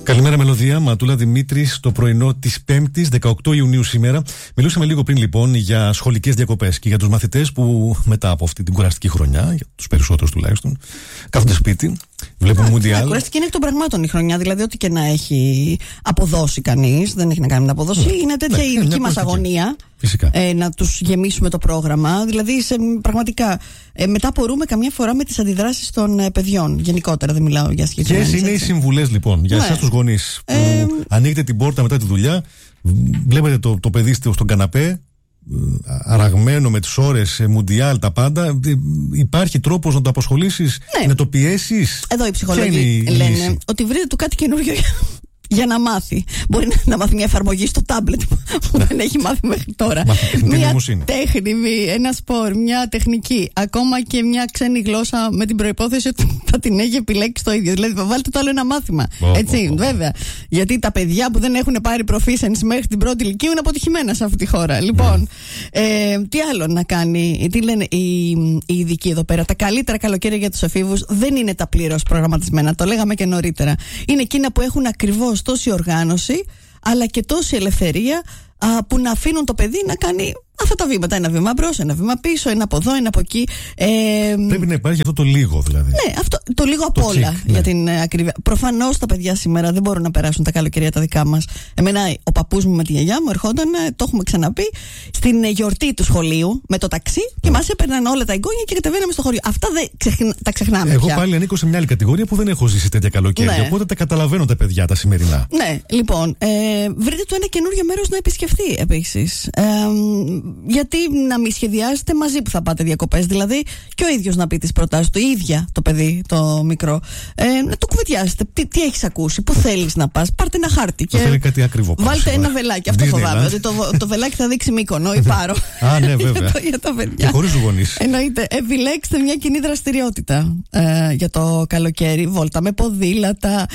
Καλημέρα, Μελωδία. Ματούλα Δημήτρης, το πρωινό της 5ης, 18 Ιουνίου σήμερα. Μιλούσαμε λίγο πριν λοιπόν για σχολικές διακοπές και για τους μαθητές που μετά από αυτή την κουραστική χρονιά, για τους περισσότερους τουλάχιστον, κάθονται σπίτι, βλέπουν Μουντιάλ. Κουραστική είναι εκ των πραγμάτων η χρονιά. Δηλαδή, ό,τι και να έχει αποδώσει κανείς, δεν έχει να κάνει με την αποδόση. Είναι τέτοια η δική μας αγωνία. Φυσικά. Να τους γεμίσουμε το πρόγραμμα. Δηλαδή, πραγματικά μετά απορούμε καμιά φορά με τις αντιδράσεις των παιδιών. Γενικότερα, δεν μιλάω για συγκεκριμένες. Ποιες είναι οι συμβουλές λοιπόν για εσάς τους γονείς που ανοίγετε την πόρτα μετά τη δουλειά, βλέπετε το παιδί στον καναπέ, αραγμένο με τις ώρες, Μουντιάλ, τα πάντα. Υπάρχει τρόπος να το απασχολήσεις, να το πιέσεις? Εδώ οι ψυχολόγοι λένε ότι βρείτε του κάτι καινούριο για να μάθει. Μπορεί να μάθει μια εφαρμογή στο τάμπλετ που δεν έχει μάθει μέχρι τώρα. Μια τέχνη, ένα σπορ, μια τεχνική, ακόμα και μια ξένη γλώσσα, με την προϋπόθεση ότι θα την έχει επιλέξει το ίδιο. Δηλαδή, βάλτε το άλλο ένα μάθημα. Έτσι, βέβαια. Γιατί τα παιδιά που δεν έχουν πάρει proficiency μέχρι την πρώτη ηλικία είναι αποτυχημένα σε αυτή τη χώρα. Λοιπόν, τι άλλο να κάνει, τι λένε οι ειδικοί εδώ πέρα? Τα καλύτερα καλοκαίρια για τους εφήβους δεν είναι τα πλήρως προγραμματισμένα. Το λέγαμε και νωρίτερα. Είναι εκείνα που έχουν ακριβώς τόση οργάνωση, αλλά και τόση ελευθερία, που να αφήνουν το παιδί να κάνει αυτά τα βήματα. Ένα βήμα μπρος, ένα βήμα πίσω, ένα από εδώ, ένα από εκεί. Πρέπει να υπάρχει αυτό το λίγο, δηλαδή. Ναι, αυτό, το λίγο απ' όλα, για την ακρίβεια. Προφανώς τα παιδιά σήμερα δεν μπορούν να περάσουν τα καλοκαιρία τα δικά μας. Εμένα, ο παππούς μου με τη γιαγιά μου ερχόταν, το έχουμε ξαναπεί, στην γιορτή του σχολείου με το ταξί και μας έπαιρναν όλα τα εγγόνια και κατεβαίναμε στο χωριό. Αυτά τα ξεχνάμε. Εγώ πια. πάλι ανήκω σε μια άλλη κατηγορία που δεν έχω ζήσει τέτοια καλοκαίρια. Ναι. Οπότε τα καταλαβαίνω τα παιδιά τα σημερινά. Ναι, λοιπόν, βρείτε του ένα καινούριο μέρος να επισκεφθεί επίσης. Γιατί να μην σχεδιάζετε μαζί που θα πάτε διακοπές? Δηλαδή, και ο ίδιος να πει τις προτάσεις του, η ίδια το παιδί, το μικρό. Να το κουβεντιάσετε. Τι έχεις ακούσει, πού θέλεις να πας? Πάρτε ένα χάρτη. Και θέλει κάτι ακριβό. Βάλτε ένα βελάκι. Αυτό φοβάμαι. Ότι το βελάκι θα δείξει Μύκονο ή Πάρο. Α, ναι, βέβαια. Για τα παιδιά. Και χωρίς γονείς. Εννοείται. Επιλέξτε μια κοινή δραστηριότητα για το καλοκαίρι. Βόλτα με ποδήλατα.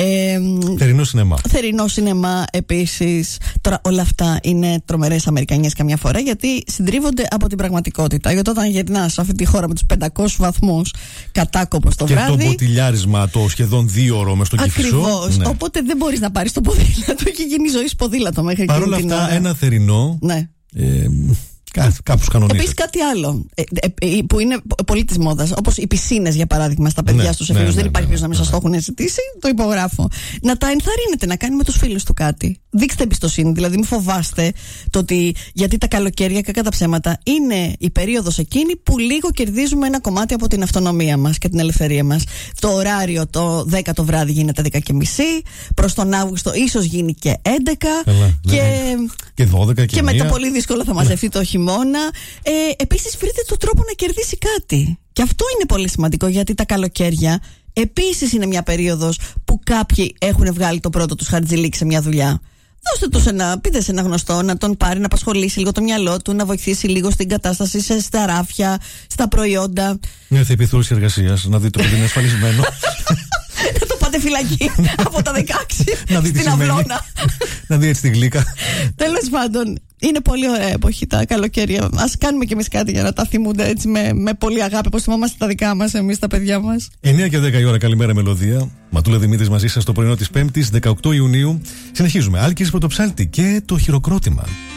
Θερινό σινεμά επίσης. Τώρα, όλα αυτά είναι τρομερές αμερικανιές καμιά φορά, γιατί συντρίβονται από την πραγματικότητα. Γιατί όταν γυρνάς σε αυτή τη χώρα με τους 500 βαθμούς κατάκοπος το βράδυ. Και το ποτηλιάρισμα το σχεδόν 2ωρο μες στο Κηφισό. Ακριβώς. Ναι. Οπότε δεν μπορείς να πάρεις το ποδήλατο. Έχει γίνει η ζωή σου ποδήλατο μέχρι παρ' όλα αυτά, ένα θερινό. Ναι. Κάπως κανονίζεται. Επίσης κάτι άλλο που είναι πολύ της μόδας, όπως οι πισίνες για παράδειγμα στα παιδιά στους εφήβους. Δεν υπάρχει ποιος να μην σας το έχουν ζητήσει. Το υπογράφω. Να τα ενθαρρύνετε να κάνει με τους φίλους του κάτι. Δείξτε εμπιστοσύνη, δηλαδή μην φοβάστε το ότι, γιατί τα καλοκαίρια, κακά τα ψέματα, είναι η περίοδος εκείνη που λίγο κερδίζουμε ένα κομμάτι από την αυτονομία μας και την ελευθερία μας. Το ωράριο το 10 το βράδυ γίνεται 10:30, προς τον Αύγουστο ίσως γίνει και 11. Και 12 και μετά πολύ δύσκολο θα μαζευτεί το χειμώνα. Επίσης βρείτε τον τρόπο να κερδίσει κάτι. Και αυτό είναι πολύ σημαντικό, γιατί τα καλοκαίρια επίσης είναι μια περίοδος που κάποιοι έχουν βγάλει το πρώτο τους χαρτζηλίκι σε μια δουλειά. Δώστε τους πείτε σε ένα γνωστό να τον πάρει να απασχολήσει λίγο το μυαλό του, να βοηθήσει λίγο στην κατάσταση, στα ράφια, στα προϊόντα. Μια επιθεώρηση εργασίας, να δείτε ότι είναι ασφαλισμένο. Να το πάτε φυλακή από τα 16 στην αυλώνα. Να δει έτσι τη γλύκα. Τέλος πάντων, είναι πολύ ωραία εποχή τα καλοκαίρια. Ας κάνουμε κι εμείς κάτι για να τα θυμούνται έτσι με πολύ αγάπη, όπως θυμόμαστε τα δικά μας, εμείς τα παιδιά μας. 9 και 10 η ώρα, καλημέρα Μελωδία. Ματούλα Δημήτρης μαζί σας το πρωινό της 5ης, 18 Ιουνίου. Συνεχίζουμε. Άλκης Πρωτοψάλτη και το χειροκρότημα.